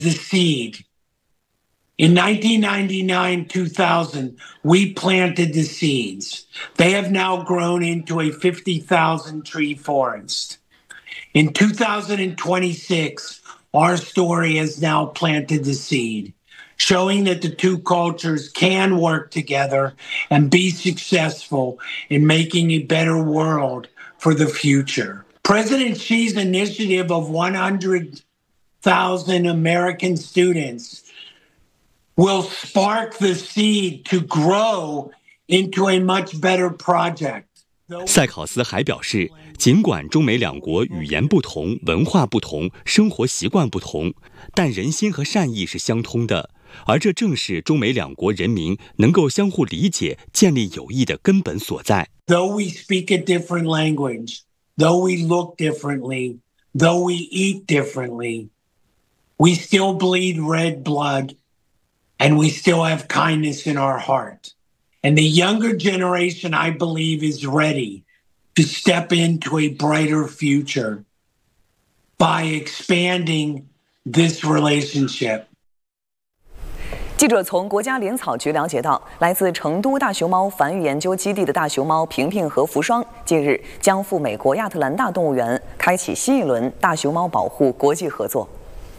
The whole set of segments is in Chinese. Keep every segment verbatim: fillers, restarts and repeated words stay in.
the seed. In nineteen ninety-nine, two thousand, we planted the seeds. They have now grown into a fifty thousand tree forest. In two thousand twenty-six, our story has now planted the seed, showing that the two cultures can work together and be successful in making a better world for the future. President Xi's initiative of one hundred thousand American students will spark the seed to grow into a much better project. 塞考斯还表示，尽管中美两国语言不同、文化不同、生活习惯不同，但人心和善意是相通的，而这正是中美两国人民能够相互理解、建立友谊的根本所在。 Though we speak a different language, though we look differently, though we eat differently, we still bleed red blood, and we still have kindness in our heart. And the younger generation, I believe, is ready to step into a brighter future by expanding this relationship. 记者从国家林草局了解到，来自成都大熊猫繁育研究基地的大熊猫平平和福双，近日将赴美国亚特兰大动物园开启新一轮大熊猫保护国际合作。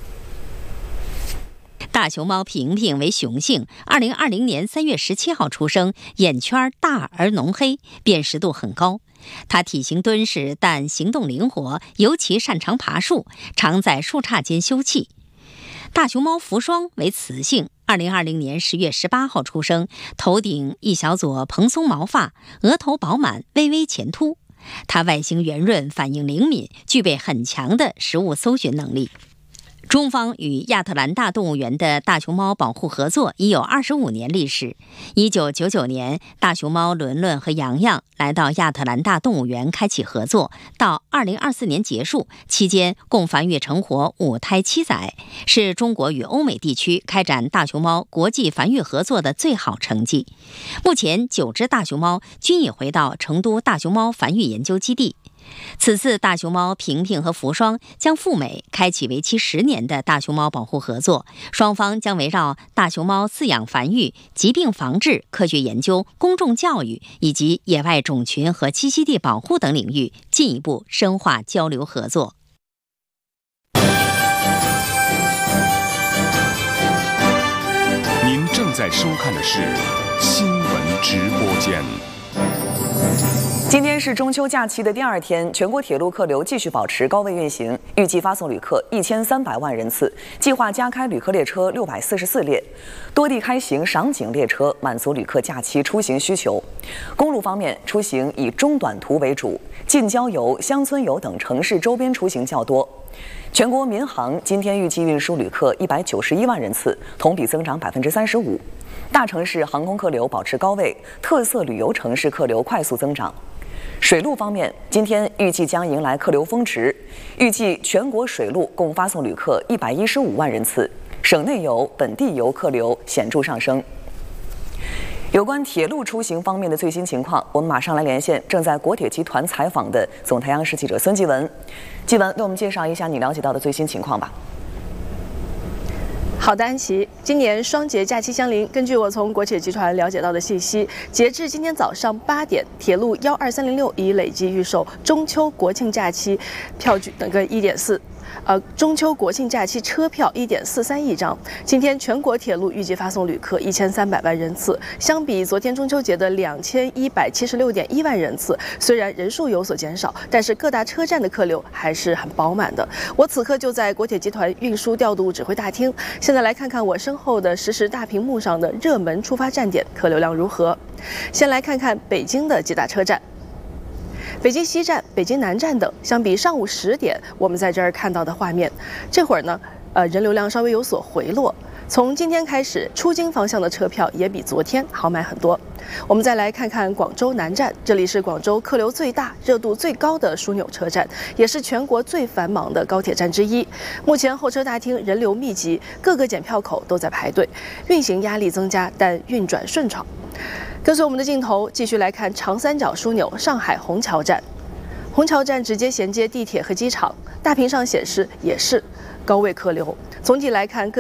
大熊猫平平为雄性，二零二零年三月十七号出生，眼圈大而浓黑，辨识度很高。它体型敦实，但行动灵活，尤其擅长爬树，常在树杈间休憩。大熊猫福双为雌性，二零二零年十月十八号出生，头顶一小撮蓬松毛发，额头饱满，微微前凸。它外形圆润，反应灵敏，具备很强的食物搜寻能力。中方与亚特兰大动物园的大熊猫保护合作已有二十五年历史。一九九九年，大熊猫伦伦和洋洋来到亚特兰大动物园开启合作，到二零二四年结束，期间共繁育成活五胎七载，是中国与欧美地区开展大熊猫国际繁育合作的最好成绩。目前，九只大熊猫均已回到成都大熊猫繁育研究基地。此次大熊猫平平和福双将赴美开启为期十年的大熊猫保护合作，双方将围绕大熊猫饲养繁育、疾病防治、科学研究、公众教育以及野外种群和栖息地保护等领域进一步深化交流合作。 您正在收看的是新闻直播间。 今天是中秋假期的第二天，全国铁路客流继续保持高位运行，预计发送旅客一千三百万人次，计划加开旅客列车六百四十四列，多地开行赏景列车，满足旅客假期出行需求。公路方面，出行以中短途为主，近郊游、乡村游等城市周边出行较多。全国民航今天预计运输旅客一百九十一万人次，同比增长百分之三十五。大城市航空客流保持高位，特色旅游城市客流快速增长。水路方面，今天预计将迎来客流峰值，预计全国水路共发送旅客一百一十五万人次，省内游、本地游客流显著上升。有关铁路出行方面的最新情况，我们马上来连线正在国铁集团采访的总台央视记者孙继文。继文，为我们介绍一下你了解到的最新情况吧。 好的，安琪，今年双节假期相邻，根据我从国铁集团了解到的信息，截至今天早上八点，铁路幺二三零六已累计预售中秋国庆假期票据等个一点四。呃，中秋国庆假期车票一点四三亿张。今天全国铁路预计发送旅客一千三百万人次，相比昨天中秋节的两千一百七十六点一万人次，虽然人数有所减少，但是各大车站的客流还是很饱满的。我此刻就在国铁集团运输调度指挥大厅，现在来看看我身后的实时大屏幕上的热门出发站点客流量如何。先来看看北京的几大车站。北京西站、北京南站等，相比上午十点我们在这儿看到的画面，这会儿呢，呃，人流量稍微有所回落。从今天开始，出京方向的车票也比昨天好买很多。我们再来看看广州南站，这里是广州客流最大、热度最高的枢纽车站，也是全国最繁忙的高铁站之一。目前候车大厅人流密集，各个检票口都在排队，运行压力增加，但运转顺畅。跟随我们的镜头，继续来看长三角枢纽上海虹桥站。虹桥站直接衔接地铁和机场，大屏上显示也是高位客流。总体来看，各